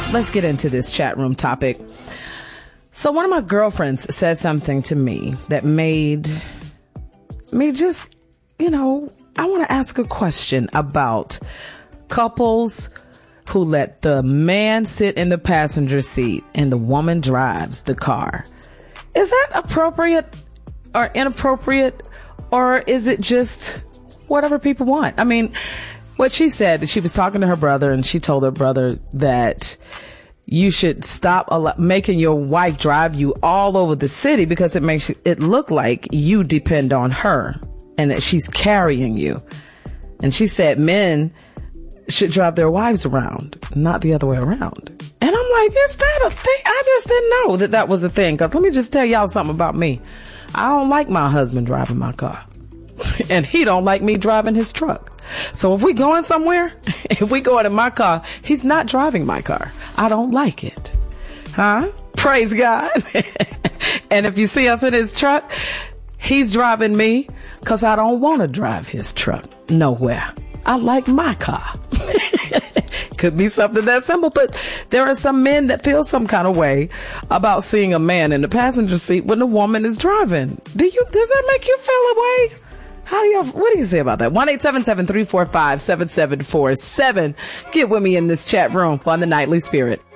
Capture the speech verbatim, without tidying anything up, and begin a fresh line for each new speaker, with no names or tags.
let's get into this chat room topic. So one of my girlfriends said something to me that made me just, you know, I want to ask a question about couples who let the man sit in the passenger seat and the woman drives the car. Is that appropriate or inappropriate, or is it just whatever people want? I mean, what she said, she was talking to her brother and she told her brother that you should stop al- making your wife drive you all over the city because it makes it look like you depend on her and that she's carrying you. And she said men should drive their wives around, not the other way around. And I'm like, is that a thing? I just didn't know that that was a thing. Because let me just tell y'all something about me. I don't like my husband driving my car. And he don't like me driving his truck. So if we going somewhere, if we going in my car, he's not driving my car. I don't like it. Huh? Praise God. And if you see us in his truck, he's driving me because I don't want to drive his truck nowhere. I like my car. Could be something that simple, but there are some men that feel some kind of way about seeing a man in the passenger seat when the woman is driving. Do you, does that make you feel a way? How do you, what do you say about that? one eight seven seven, three four five, seven seven four seven. Get with me in this chat room on the Nightly Spirit.